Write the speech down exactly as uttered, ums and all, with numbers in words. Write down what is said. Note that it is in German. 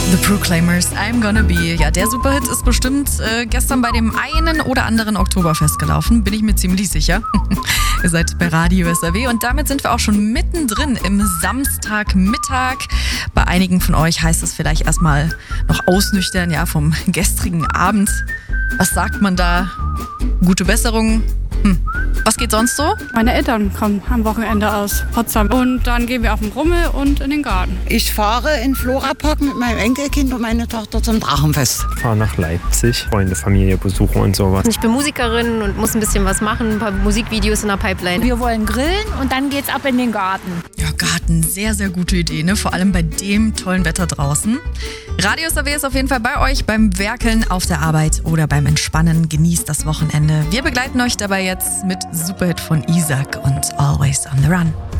The Proclaimers, I'm Gonna Be. Ja, der Superhit ist bestimmt äh, gestern bei dem einen oder anderen Oktoberfest gelaufen, bin ich mir ziemlich sicher. Ihr seid bei Radio S R W und damit sind wir auch schon mittendrin im Samstagmittag. Bei einigen von euch heißt es vielleicht erstmal noch ausnüchtern, ja, vom gestrigen Abend. Was sagt man da? Gute Besserung? Hm. Was geht sonst so? Meine Eltern kommen am Wochenende aus Potsdam und dann gehen wir auf den Rummel und in den Garten. Ich fahre in Florapark mit meinem Enkelkind und meiner Tochter zum Drachenfest. Ich fahre nach Leipzig, Freunde, Familie besuchen und sowas. Ich bin Musikerin und muss ein bisschen was machen, ein paar Musikvideos in der Pipeline. Wir wollen grillen und dann geht's ab in den Garten. Ja, Garten, sehr, sehr gute Idee, ne? Vor allem bei dem tollen Wetter draußen. Radio S R W ist auf jeden Fall bei euch beim Werkeln auf der Arbeit oder beim Entspannen. Genießt das Wochenende. Wir begleiten euch dabei jetzt mit Superhit von Isaac und Always on the Run.